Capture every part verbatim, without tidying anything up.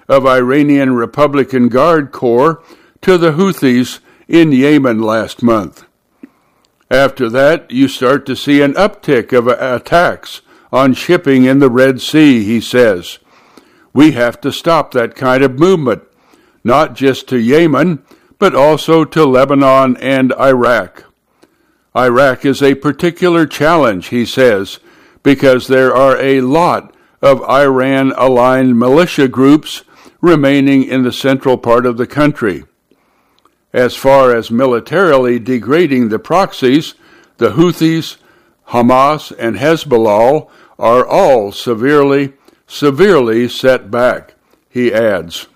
of Iranian Republican Guard Corps to the Houthis in Yemen last month. After that, you start to see an uptick of attacks on shipping in the Red Sea, he says. We have to stop that kind of movement, not just to Yemen, but also to Lebanon and Iraq. Iraq is a particular challenge, he says, because there are a lot of Iran-aligned militia groups remaining in the central part of the country. As far as militarily degrading the proxies, the Houthis, Hamas, and Hezbollah are all severely, severely set back, he adds.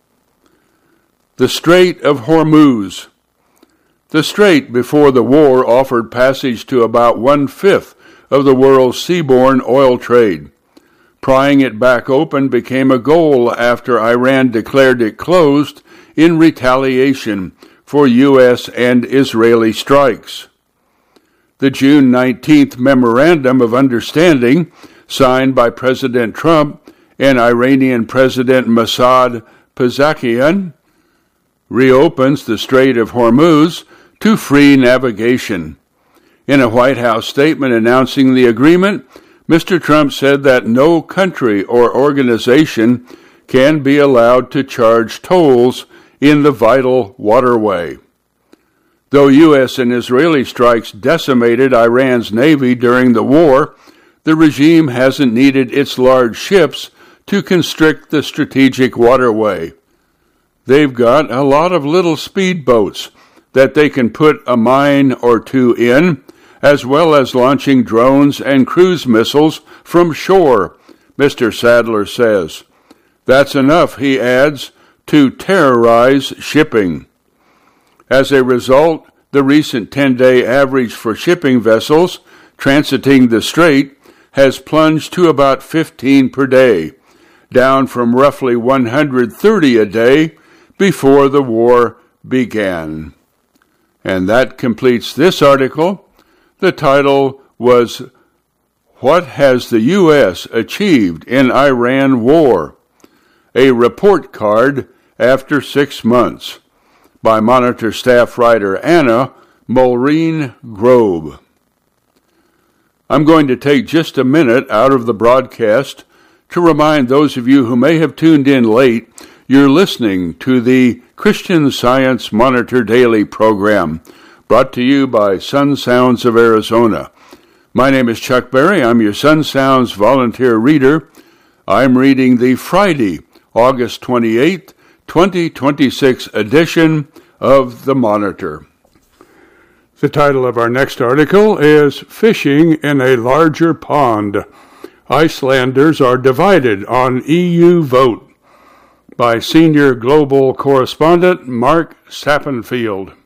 The Strait of Hormuz. The strait before the war offered passage to about one-fifth of the world's seaborne oil trade. Prying it back open became a goal after Iran declared it closed in retaliation for U S and Israeli strikes. The June nineteenth Memorandum of Understanding, signed by President Trump and Iranian President Mossad Pezeshkian, reopens the Strait of Hormuz to free navigation. In a White House statement announcing the agreement, Mister Trump said that no country or organization can be allowed to charge tolls in the vital waterway. Though U S and Israeli strikes decimated Iran's navy during the war, the regime hasn't needed its large ships to constrict the strategic waterway. They've got a lot of little speedboats that they can put a mine or two in, as well as launching drones and cruise missiles from shore, Mister Sadler says. That's enough, he adds, to terrorize shipping. As a result, the recent ten-day average for shipping vessels transiting the strait has plunged to about fifteen per day, down from roughly one hundred thirty a day before the war began. And that completes this article. The title was, What Has the U S Achieved in Iran War? A Report Card After Six Months, by Monitor staff writer Anna Maureen Grobe. I'm going to take just a minute out of the broadcast to remind those of you who may have tuned in late you're listening to the Christian Science Monitor Daily program, brought to you by Sun Sounds of Arizona. My name is Chuck Berry. I'm your Sun Sounds volunteer reader. I'm reading the Friday, August twenty-eighth, twenty twenty-six edition of the Monitor. The title of our next article is Fishing in a Larger Pond. Icelanders are divided on E U vote, by senior global correspondent Mark Sappenfield.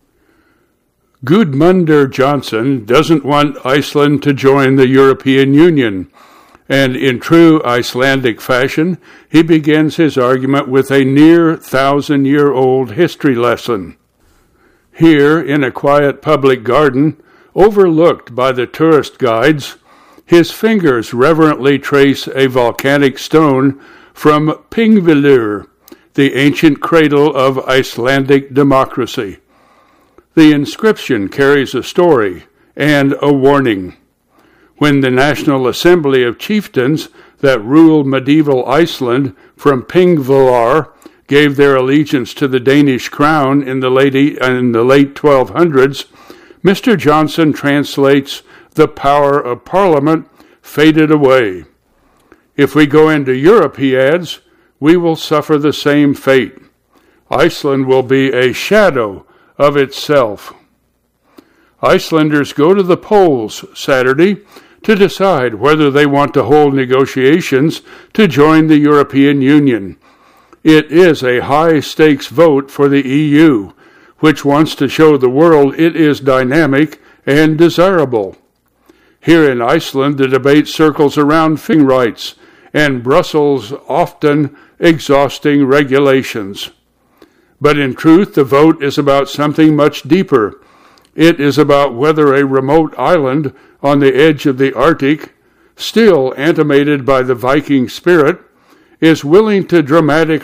Gudmundur Johnson doesn't want Iceland to join the European Union, and in true Icelandic fashion, he begins his argument with a near thousand-year-old history lesson. Here, in a quiet public garden, overlooked by the tourist guides, his fingers reverently trace a volcanic stone from Pingvellir, the ancient cradle of Icelandic democracy. The inscription carries a story and a warning. When the National Assembly of Chieftains that ruled medieval Iceland from Pingvellir gave their allegiance to the Danish crown in the late, in the late twelve hundreds, Mister Johnson translates, "The power of Parliament faded away." If we go into Europe, he adds, we will suffer the same fate. Iceland will be a shadow of itself. Icelanders go to the polls Saturday to decide whether they want to hold negotiations to join the European Union. It is a high-stakes vote for the E U, which wants to show the world it is dynamic and desirable. Here in Iceland, the debate circles around fishing rights and Brussels' often exhausting regulations. But in truth, the vote is about something much deeper. It is about whether a remote island on the edge of the Arctic, still animated by the Viking spirit, is willing to dramatically